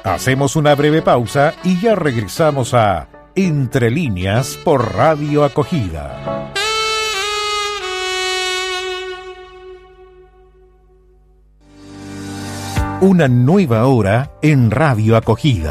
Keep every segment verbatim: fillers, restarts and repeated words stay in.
Hacemos una breve pausa y ya regresamos a Entre Líneas por Radio Acogida. Una nueva hora en Radio Acogida.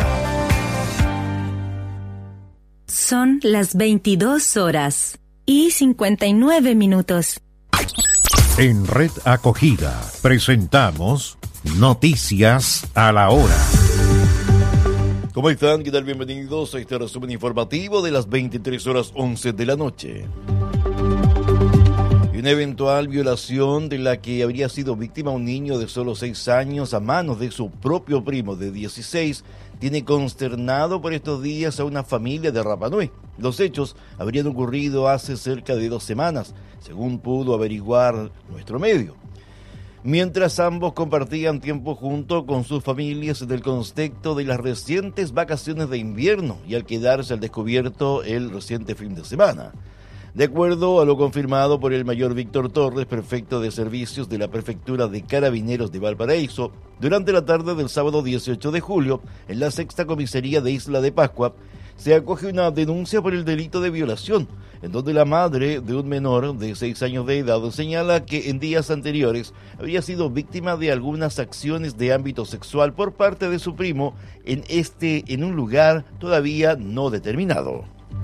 Son las veintidós horas y cincuenta y nueve minutos. En Red Acogida presentamos Noticias a la Hora. ¿Cómo están? ¿Qué tal? Bienvenidos a este resumen informativo de las veintitrés horas once de la noche. Una eventual violación de la que habría sido víctima un niño de solo seis años a manos de su propio primo de dieciséis tiene consternado por estos días a una familia de Rapa Nui. Los hechos habrían ocurrido hace cerca de dos semanas, según pudo averiguar nuestro medio. Mientras ambos compartían tiempo junto con sus familias en el contexto de las recientes vacaciones de invierno y al quedarse al descubierto el reciente fin de semana. De acuerdo a lo confirmado por el mayor Víctor Torres, prefecto de servicios de la Prefectura de Carabineros de Valparaíso, durante la tarde del sábado dieciocho de julio, en la sexta comisaría de Isla de Pascua, se acoge una denuncia por el delito de violación, en donde la madre de un menor de seis años de edad señala que en días anteriores había sido víctima de algunas acciones de ámbito sexual por parte de su primo en este en un lugar todavía no determinado.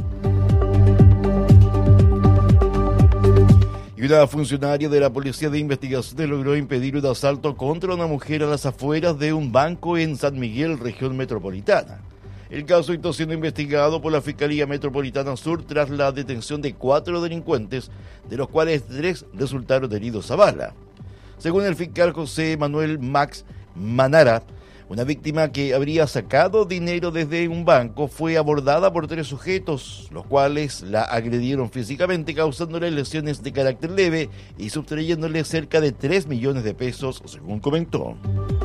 Y una funcionaria de la Policía de Investigación logró impedir un asalto contra una mujer a las afueras de un banco en San Miguel, región metropolitana. El caso está siendo investigado por la Fiscalía Metropolitana Sur tras la detención de cuatro delincuentes, de los cuales tres resultaron heridos a bala. Según el fiscal José Manuel Max Manara, una víctima que habría sacado dinero desde un banco fue abordada por tres sujetos, los cuales la agredieron físicamente, causándole lesiones de carácter leve y sustrayéndole cerca de tres millones de pesos, según comentó.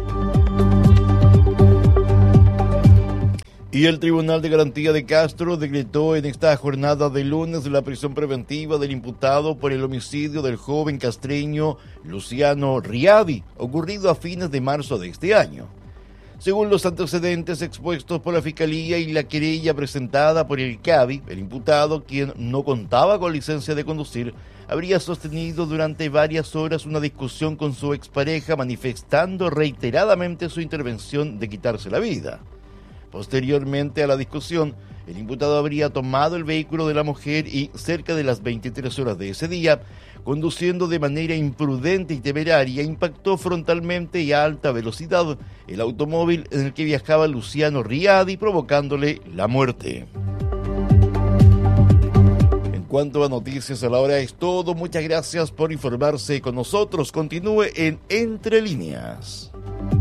Y el Tribunal de Garantía de Castro decretó en esta jornada de lunes la prisión preventiva del imputado por el homicidio del joven castreño Luciano Riadi, ocurrido a fines de marzo de este año. Según los antecedentes expuestos por la Fiscalía y la querella presentada por el Cabi, el imputado, quien no contaba con licencia de conducir, habría sostenido durante varias horas una discusión con su expareja, manifestando reiteradamente su intervención de quitarse la vida. Posteriormente a la discusión, el imputado habría tomado el vehículo de la mujer y, cerca de las veintitrés horas de ese día, conduciendo de manera imprudente y temeraria, impactó frontalmente y a alta velocidad el automóvil en el que viajaba Luciano Riadi, provocándole la muerte. En cuanto a noticias a la hora es todo. Muchas gracias por informarse con nosotros. Continúe en Entre Líneas.